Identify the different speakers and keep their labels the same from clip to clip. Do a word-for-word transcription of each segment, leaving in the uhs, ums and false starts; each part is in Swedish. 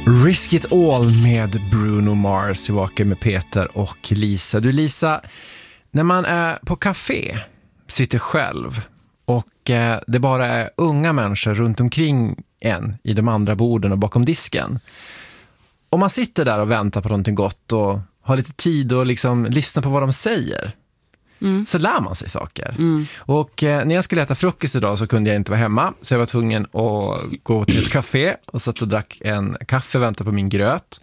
Speaker 1: Risk It All med Bruno Mars tillbaka med Peter och Lisa. Du Lisa, när man är på café, sitter själv och eh, det bara är unga människor runt omkring en i de andra borden och bakom disken. Om man sitter där och väntar på någonting gott och har lite tid och liksom lyssna på vad de säger, mm. så lär man sig saker. Mm. Och eh, när jag skulle äta frukost idag så kunde jag inte vara hemma, så jag var tvungen att gå till ett café och satt och drack en kaffe och väntade på min gröt.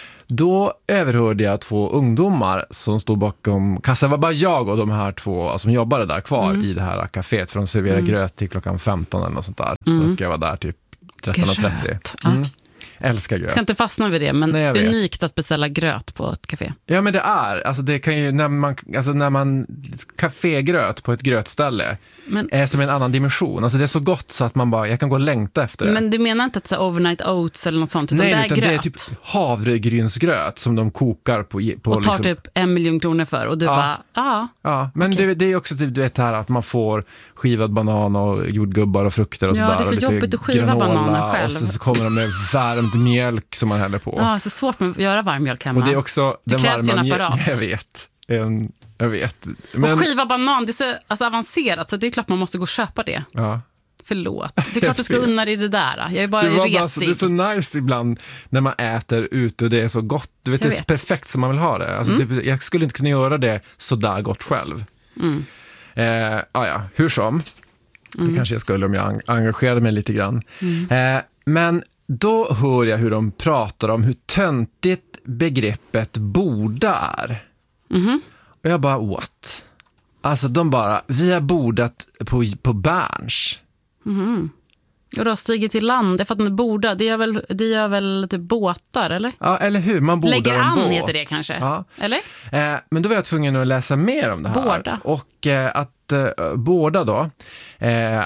Speaker 1: Då överhörde jag två ungdomar som stod bakom kassan. Det var bara jag och de här två som jobbade där kvar mm. i det här kaféet, för de serverade mm. gröt till klockan femton eller något sånt där. Mm. Så jag var där typ tretton och trettio. Mm. Älskar gröt.
Speaker 2: Jag ska inte fastna vid det, men
Speaker 1: Nej,
Speaker 2: unikt att beställa gröt på ett café.
Speaker 1: Ja, men det är, alltså det kan ju, när man, alltså när man, kafégröt på ett grötställe men, är som en annan dimension. Alltså det är så gott så att man bara, jag kan gå och längta efter det.
Speaker 2: Men du menar inte att så overnight oats eller något sånt, utan
Speaker 1: Nej,
Speaker 2: det är
Speaker 1: utan
Speaker 2: gröt?
Speaker 1: det är typ havregrynsgröt som de kokar på. på
Speaker 2: och tar
Speaker 1: liksom,
Speaker 2: typ en miljon kronor för, och du
Speaker 1: ja.
Speaker 2: bara, ja.
Speaker 1: Ja, men okay. det, det är också typ, du vet det här att man får skivad banan och jordgubbar och frukter och
Speaker 2: ja,
Speaker 1: sådär.
Speaker 2: Ja, det är så jobbigt att skiva bananer själv.
Speaker 1: Och så, så kommer de med värmd mjölk som man häller på.
Speaker 2: Ja, det är så svårt med att göra varm mjölk hemma.
Speaker 1: Och det är också
Speaker 2: det
Speaker 1: den
Speaker 2: krävs
Speaker 1: varma
Speaker 2: ju en apparat.
Speaker 1: Jag vet. En, jag vet. Men,
Speaker 2: och skiva banan, det är så alltså, avancerat, så det är klart man måste gå och köpa det.
Speaker 1: Ja.
Speaker 2: Förlåt. Det är klart du ska unna dig det där. Jag är bara
Speaker 1: det
Speaker 2: retig.
Speaker 1: Alltså, det är så nice ibland när man äter ute och det är så gott. Du vet, det är vet. så perfekt som man vill ha det. Alltså, mm. typ, jag skulle inte kunna göra det så där gott själv. Mm. Eh, ah, ja, hur som. Mm. Det kanske jag skulle om jag engagerade mig lite grann. Mm. Eh, men då hör jag hur de pratar om hur töntigt begreppet borda är. Mm. Och jag bara, what? Alltså de bara, vi har bordat på, på Berns.
Speaker 2: Mm. Och då stiger till land, för att den borda, det gör väl, det gör väl typ båtar, eller?
Speaker 1: Ja, eller hur? Man bordar
Speaker 2: Lägger
Speaker 1: en
Speaker 2: an
Speaker 1: båt.
Speaker 2: Heter det kanske,
Speaker 1: ja.
Speaker 2: Eller?
Speaker 1: Eh, men då var jag tvungen att läsa mer om det här.
Speaker 2: Borda.
Speaker 1: Och eh, att eh, borda då eh,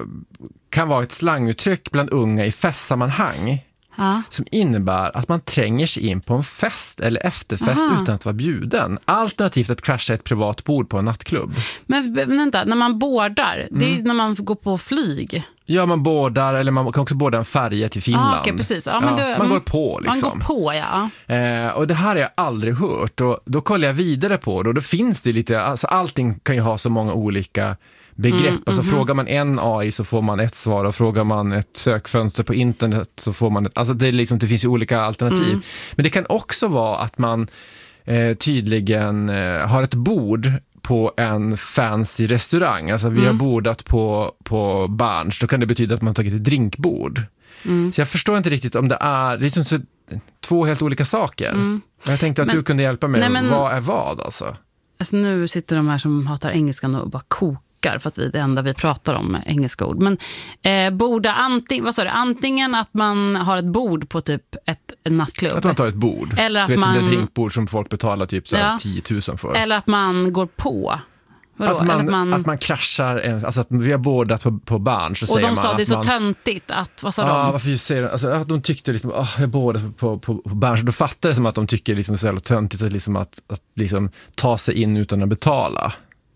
Speaker 1: kan vara ett slanguttryck bland unga i festsammanhang. Ja. Som innebär att man tränger sig in på en fest eller efterfest Aha. utan att vara bjuden. Alternativt att crasha ett privat bord på en nattklubb.
Speaker 2: Men vänta, när man bordar, mm. det är ju när man går på flyg.
Speaker 1: Ja, man bordar, eller man kan också borda en färja till Finland.
Speaker 2: Ah, okay, precis. Ja, men
Speaker 1: ja,
Speaker 2: då,
Speaker 1: man går på liksom.
Speaker 2: Man går på, ja.
Speaker 1: Eh, och det här har jag aldrig hört. Och då kollar jag vidare på det och då finns det lite, alltså allting kan ju ha så många olika begrepp. Mm, alltså mm-hmm. frågar man en A I så får man ett svar, och frågar man ett sökfönster på internet så får man ett, alltså det är liksom, det finns ju olika alternativ. Mm. Men det kan också vara att man eh, tydligen eh, har ett bord på en fancy restaurang. Alltså vi mm. har bordat på, på Berns. Då kan det betyda att man har tagit ett drinkbord. Mm. Så jag förstår inte riktigt om det är liksom så, två helt olika saker. Mm. Jag tänkte att men, du kunde hjälpa mig. Nej, men, vad är vad alltså?
Speaker 2: Alltså nu sitter de här som hatar engelskan och bara kokar för att vi det enda vi pratar om är engelska ord. Men eh, borda antingen, vad sa du? Antingen att man har ett bord på typ ett en nattklubb.
Speaker 1: Att man tar ett bord.
Speaker 2: Eller att
Speaker 1: du vet,
Speaker 2: man,
Speaker 1: ett drinkbord som folk betalar typ så ja. tio tusen för.
Speaker 2: Eller att man går på.
Speaker 1: Alltså man,
Speaker 2: Eller att, man,
Speaker 1: att man kraschar, en, alltså att vi har bordat på, på Berns. Så
Speaker 2: och
Speaker 1: säger
Speaker 2: de
Speaker 1: man
Speaker 2: sa det är så
Speaker 1: man,
Speaker 2: töntigt att, vad sa
Speaker 1: ja,
Speaker 2: de?
Speaker 1: Varför säger alltså, att de tyckte liksom, oh, jag bordat på, på, på Berns. Då fattar det som att de tycker liksom så jävla töntigt att, liksom att, att liksom ta sig in utan att betala.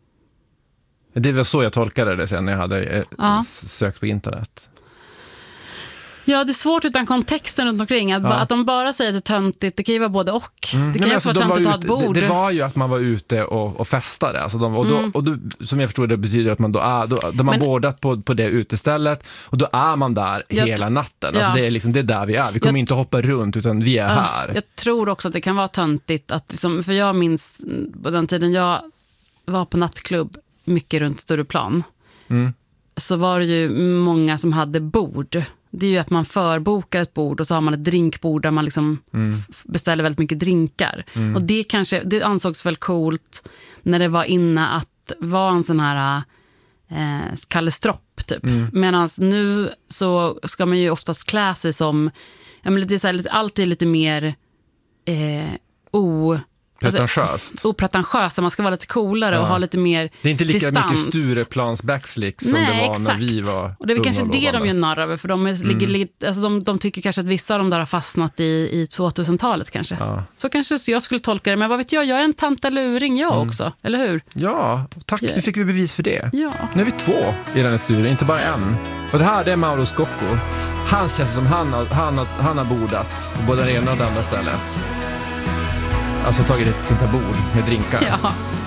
Speaker 1: Det var så jag tolkade det sen när jag hade ja. sökt på internet.
Speaker 2: Ja, det är svårt utan kontexten runt omkring. Att, ja. att de bara säger att det är töntigt, det kan ju vara både och. Mm. Det kan ju alltså, vara töntigt att ha ett bord.
Speaker 1: Det, det var ju att man var ute och, och festade. Alltså de, och, då, mm. och då, som jag förstår det betyder att man då är, då, de har bordat på, på det utestället och då är man där jag, hela natten. Alltså ja. det, är liksom, det är där vi är. Vi kommer jag, inte hoppa runt utan vi är ja, här.
Speaker 2: Jag tror också att det kan vara töntigt. Att liksom, för jag minns på den tiden jag var på nattklubb mycket runt Stureplan. Mm. Så var det ju många som hade bord. Det är ju att man förbokar ett bord och så har man ett drinkbord där man liksom mm. f- beställer väldigt mycket drinkar. Mm. Och det kanske, det ansågs väl coolt när det var inne att vara en sån här eh, Kalle Stropp typ. Mm. Medan nu så ska man ju oftast klä sig som, ja men det är så här, alltid lite mer eh, o
Speaker 1: Pretentiöst.
Speaker 2: Alltså, opretentiöst, man ska vara lite coolare ja. och ha lite mer
Speaker 1: Det är inte lika
Speaker 2: distans.
Speaker 1: mycket Stureplans backslicks som
Speaker 2: Nej,
Speaker 1: det var
Speaker 2: exakt.
Speaker 1: när vi var.
Speaker 2: Och det är väl kanske det
Speaker 1: lovande.
Speaker 2: de gör narr över, för de, är, mm. ligger, alltså de, de tycker kanske att vissa av dem där har fastnat i, i tvåtusentalet kanske. Ja. Så kanske jag skulle tolka det, men vad vet jag, jag är en tantaluring jag mm. också, eller hur?
Speaker 1: Ja, tack, yeah. nu fick vi bevis för det.
Speaker 2: Ja.
Speaker 1: Nu är vi två i den här studien, inte bara en. Och det här det är Mauro Scocco. Han känns som han har, han har, han har bordat på både det ena och det andra stället. Alltså tagit ett sånt här bord med drinkar.
Speaker 2: Ja.